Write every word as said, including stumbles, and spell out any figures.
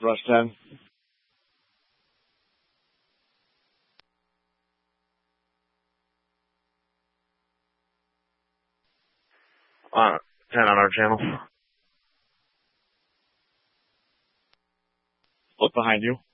Rush ten. Uh, ten on our channel. Look behind you.